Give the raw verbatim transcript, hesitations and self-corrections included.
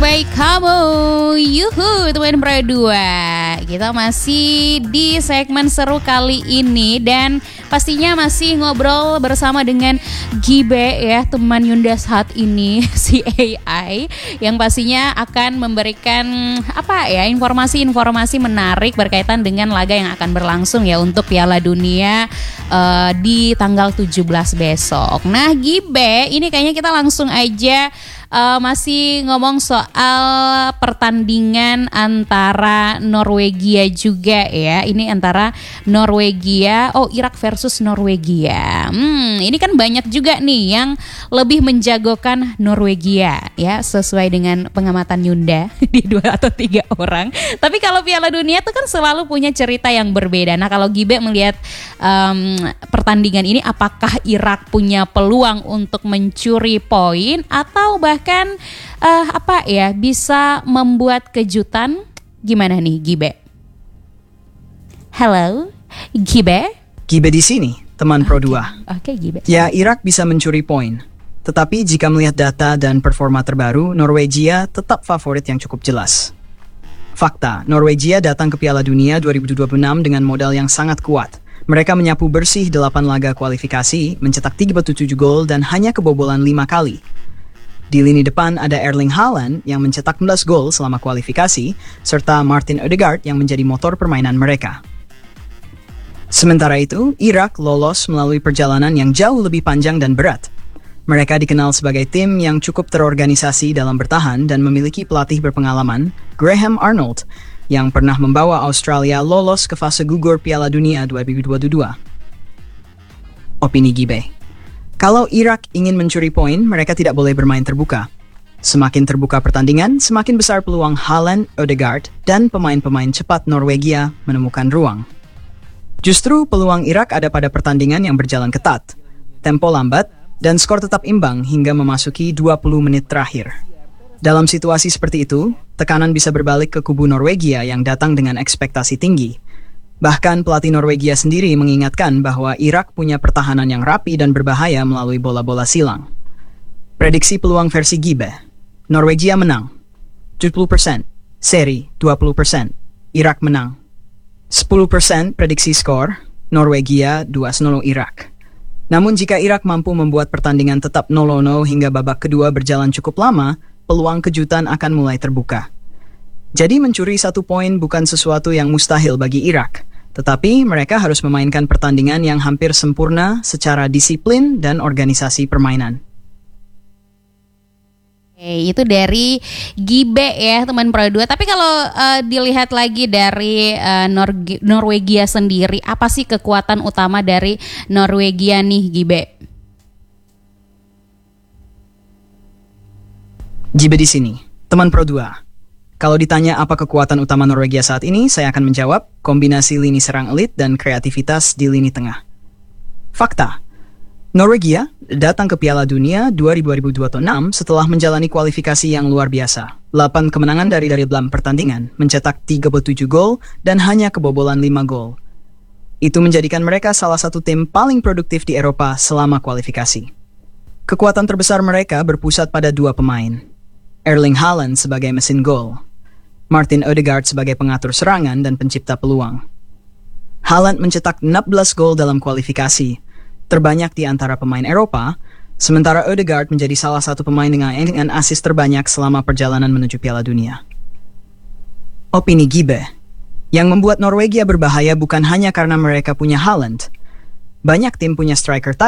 baik kamu. Yuhu teman Pro dua. Kita masih di segmen seru kali ini dan pastinya masih ngobrol bersama dengan Gibe ya, teman Yunda saat ini, si A I yang pastinya akan memberikan apa ya, informasi-informasi menarik berkaitan dengan laga yang akan berlangsung ya untuk Piala Dunia uh, di tanggal tujuh belas besok. Nah Gibe, ini kayaknya kita langsung aja Uh, masih ngomong soal pertandingan antara Norwegia juga ya. Ini antara Norwegia, oh Irak versus Norwegia. Hmm, ini kan banyak juga nih yang lebih menjagokan Norwegia ya, sesuai dengan pengamatan Yunda di dua atau tiga orang. Tapi kalau Piala Dunia tuh kan selalu punya cerita yang berbeda. Nah kalau Gibe melihat um, pertandingan ini, apakah Irak punya peluang untuk mencuri poin atau bahkan bahkan uh, apa ya, bisa membuat kejutan? Gimana nih Gibe? Halo Gibe? Gibe di sini, teman Pro dua. Oke okay, Gibe. Ya, Irak bisa mencuri poin. Tetapi jika melihat data dan performa terbaru, Norwegia tetap favorit yang cukup jelas. Fakta, Norwegia datang ke Piala Dunia dua ribu dua puluh enam dengan modal yang sangat kuat. Mereka menyapu bersih delapan laga kualifikasi, mencetak tiga puluh tujuh gol dan hanya kebobolan lima kali. Di lini depan ada Erling Haaland yang mencetak enam belas gol selama kualifikasi, serta Martin Ødegaard yang menjadi motor permainan mereka. Sementara itu, Irak lolos melalui perjalanan yang jauh lebih panjang dan berat. Mereka dikenal sebagai tim yang cukup terorganisasi dalam bertahan dan memiliki pelatih berpengalaman, Graham Arnold, yang pernah membawa Australia lolos ke fase gugur Piala Dunia dua ribu dua puluh dua. Opini Gibe. Kalau Irak ingin mencuri poin, mereka tidak boleh bermain terbuka. Semakin terbuka pertandingan, semakin besar peluang Haaland, Ødegaard, dan pemain-pemain cepat Norwegia menemukan ruang. Justru peluang Irak ada pada pertandingan yang berjalan ketat, tempo lambat, dan skor tetap imbang hingga memasuki dua puluh menit terakhir. Dalam situasi seperti itu, tekanan bisa berbalik ke kubu Norwegia yang datang dengan ekspektasi tinggi. Bahkan pelatih Norwegia sendiri mengingatkan bahwa Irak punya pertahanan yang rapi dan berbahaya melalui bola-bola silang. Prediksi peluang versi Gibe. Norwegia menang tujuh puluh persen, seri dua puluh persen, Irak menang sepuluh persen. Prediksi skor, Norwegia dua nol Irak. Namun jika Irak mampu membuat pertandingan tetap nol nol hingga babak kedua berjalan cukup lama, peluang kejutan akan mulai terbuka. Jadi mencuri satu poin bukan sesuatu yang mustahil bagi Irak, tetapi mereka harus memainkan pertandingan yang hampir sempurna secara disiplin dan organisasi permainan. Oke, itu dari Gibe ya teman Pro dua. Tapi kalau uh, dilihat lagi dari uh, Nor- Norwegia sendiri, apa sih kekuatan utama dari Norwegia nih Gibe? Gibe di sini, teman Pro dua. Kalau ditanya apa kekuatan utama Norwegia saat ini, saya akan menjawab kombinasi lini serang elit dan kreativitas di lini tengah. Fakta, Norwegia datang ke Piala Dunia dua ribu dua puluh enam setelah menjalani kualifikasi yang luar biasa. delapan kemenangan dari dari dalam pertandingan, mencetak tiga puluh tujuh gol dan hanya kebobolan lima gol. Itu menjadikan mereka salah satu tim paling produktif di Eropa selama kualifikasi. Kekuatan terbesar mereka berpusat pada dua pemain. Erling Haaland sebagai mesin gol, Martin Ødegaard sebagai pengatur serangan dan pencipta peluang. Haaland mencetak enam belas gol dalam kualifikasi, terbanyak di antara pemain Eropa, sementara Ødegaard menjadi salah satu pemain dengan, dengan asis terbanyak selama perjalanan menuju Piala Dunia. Opini Gibe, yang membuat Norwegia berbahaya bukan hanya karena mereka punya Haaland. Banyak tim punya striker